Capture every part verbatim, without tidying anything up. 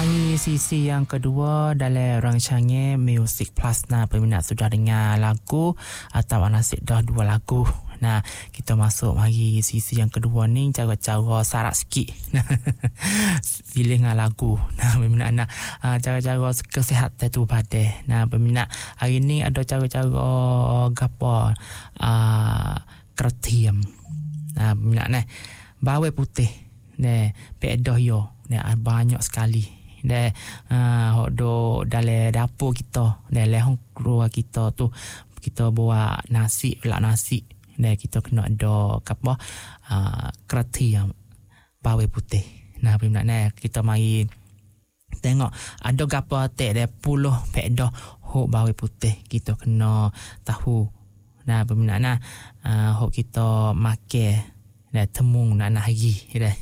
mari sisi yang kedua dalam rancangan Music Plus. Nah, peminat sudah dengar lagu atau nasib dah dua lagu. Nah, kita masuk mari sisi yang kedua ni, cara-cara sarak sikit. Pilih dengan lagu. Nah, peminat nak uh, cara-cara kesihatan tu pada. Nah, peminat hari ni ada cara-cara gapo uh, kertiam. Nah, peminat ni bawang putih. Nah, pedah yo. Nah, banyak sekali. Nah, uh, do dalam dapur kita, dalam keluar kita tu kita buat nasi, lah nasi. Nah, kita kena ada apa? Uh, kertiam bawang putih. Nah, peminat nah, kita mari tengok ada gapo tek dia puluh pedah hok bawang putih kita kena tahu. Nah, peminat nah, uh, hok kita makan dah temung nak nak hari dah.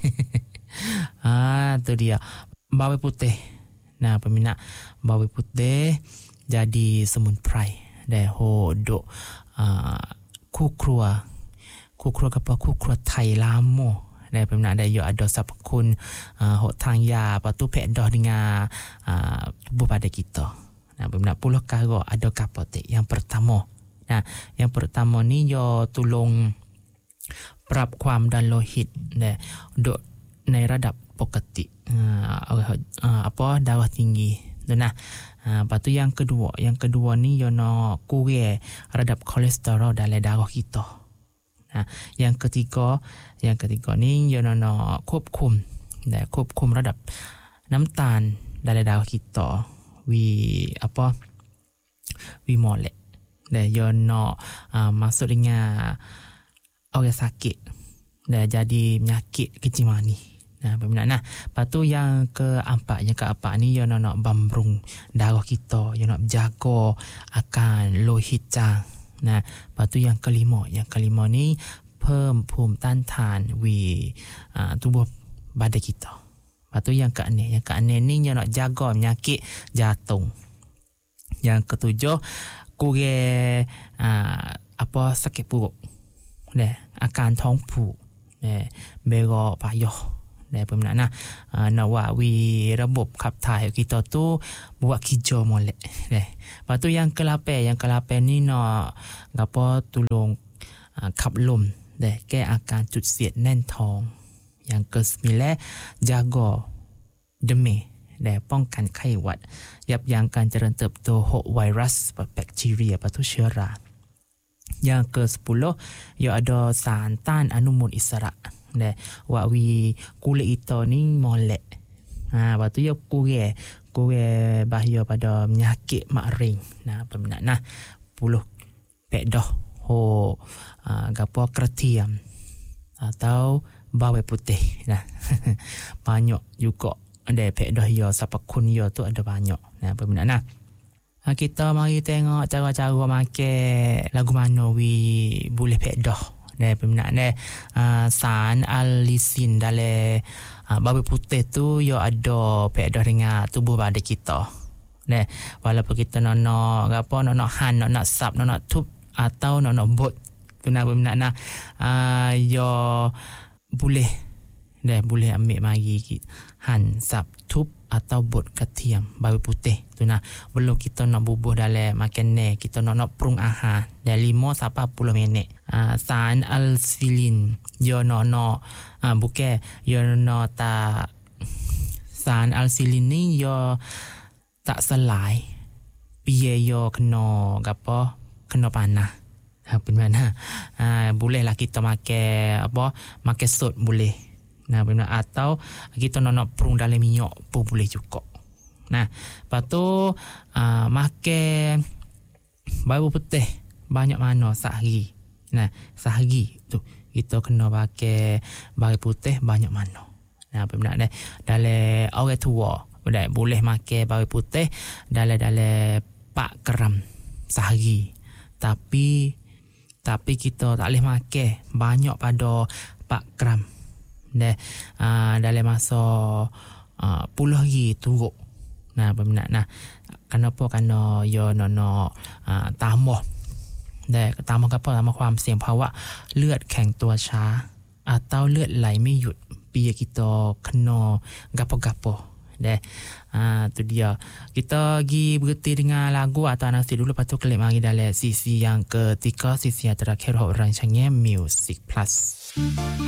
Ah, tu dia bawang putih. Nah, peminat bawang putih jadi semunprai dah hodok ah kukrua kukrua apa kukrua Thai lamo. Dah peminat dah yo ada sapkun ah hok tang ya apa tu pedah dengan ah tubuh pada kita. Nah, peminat puluh karo ada kapotek. Yang pertama. Nah, yang pertama ni yo tolong ปรับความดันโลหิตเนี่ยในระดับปกติapa darah tinggi nah lepas tu yang kedua yang kedua ni yono kurang redap kolesterol dalam darah kita. Nah, yang ketiga yang ketiga ni yono no ควบคุม nah ควบคุมระดับน้ำตาล dalam darah kita wi apa wi molek nah yono maksud dengan orang sakit dah jadi penyakit kecil mani. Nah, peminat nah. Lepas tu yang keempat, yang keempat ni yang nak bambrung darah kita, yang nak jaga akan lohit cang. Nah, lepas tu yang kelima, yang kelima ni เพิ่มภูมิต้านทาน wi uh, tubuh badan kita. Lepas tu yang keenam, yang keenam ni yang nak jaga penyakit jantung. Yang ketujuh, kurang uh, apa sakit perut. Nah, akan ท้องผูก nah, เบรอปายอ nah, peminat nah, uh, nak buat wi ระบบขับถ่าย kita tu buat kerja molek. Nah, lepas tu yang ke-lapan, yang ke-lapan ni nak gapo tolong uh, ขับลม nah, แก้อาการจุดเสียดแน่นท้อง yang ke-sembilan jaga demam และป้องกันไข้หวัด ยับยั้งการเจริญเติบโตของไวรัส แบคทีเรีย atau เชื้อรา yang ke sepuluh ia ada สารต้านอนุมูลอิสระ nah, wak wi kulit kita ni molek. Ha, lepas tu ia kurang kurang bahaya pada penyakit makring. Nah, peminat nah puluh pedah ho uh, gapo kertiam atau bawang putih. Nah, banyak juga ada pedah ia sapakun ia tu ada banyak. Nah, peminat nah, kita mari tengok cara-cara makan lagu mana wi boleh pedah. Nah, peminat nah, uh, san alisin dalam uh, bawang putih tu ia ada pedah dengan tubuh badan kita. Nah, walaupun kita nak nak apa nak nak han nak nak sap nak nak tup atau nak nak bot tu nak peminat nah, uh, ia boleh dah boleh ambil mari han sap tup atau bot ketiam bawang putih tu nah, belum kita nak bubuh dalam makanan kita nak nak prung ahar dari lima sampai sepuluh minit. Uh, san alsilin yo no no uh, bukan yo no ta san alsilin ni yo tak selai biar yo kena gapo kena panah. Apa mana uh, boleh lah kita makan apa makan sot boleh. Nah, benar atau kita nak nak prung dalam minyak pun boleh juga. Nah, lepas tu uh, makan bawang putih banyak mana sehari. Nah, sehari tu kita kena pakai bawang putih banyak mana. Nah, benar dah dalam orang tua boleh boleh makan bawang putih dalam dalam empat gram sehari. Tapi tapi kita tak boleh makan banyak pada empat gram. Dah uh, dalam masa uh, puluh hari turut. Nah, peminat nah, kenapa kerana yo no no uh, tambah dah tambah apa tambah ความเสี่ยงภาวะเลือดแข็งตัวช้า atau เลือดไหลไม่หยุด biar kita kena gapo-gapo Deh. Ah, tu dia. Kita pergi berhenti dengan lagu atau anasi dulu, lepas tu klik mari dalam sisi yang ketiga, sisi yang terakhir rancangan Music Plus.